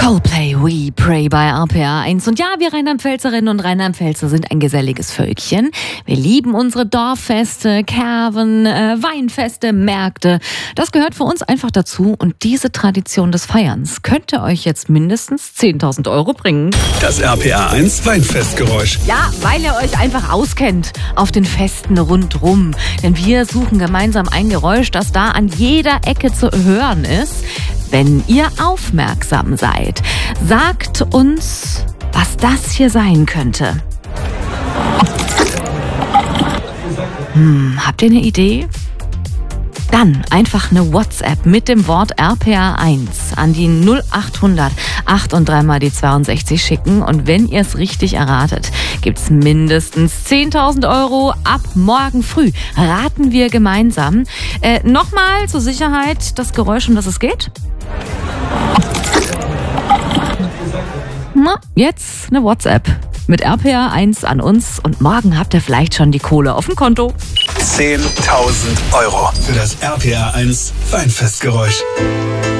Coldplay, We Pray bei RPA 1. Und ja, wir Rheinland-Pfälzerinnen und Rheinland-Pfälzer sind ein geselliges Völkchen. Wir lieben unsere Dorffeste, Kerven, Weinfeste, Märkte. Das gehört für uns einfach dazu. Und diese Tradition des Feierns könnte euch jetzt mindestens 10.000 Euro bringen. Das RPA 1 Weinfestgeräusch. Ja, weil ihr euch einfach auskennt auf den Festen rundrum. Denn wir suchen gemeinsam ein Geräusch, das da an jeder Ecke zu hören ist. Wenn ihr aufmerksam seid, sagt uns, was das hier sein könnte. Habt ihr eine Idee? Dann einfach eine WhatsApp mit dem Wort RPA1 an die 0800 8 und 3 mal die 62 schicken. Und wenn ihr es richtig erratet, gibt's mindestens 10.000 Euro. Ab morgen früh raten wir gemeinsam. Nochmal zur Sicherheit das Geräusch, um das es geht. Na, jetzt eine WhatsApp mit RPA1 an uns und morgen habt ihr vielleicht schon die Kohle auf dem Konto. 10.000 Euro für das RPA 1 Weinfestgeräusch.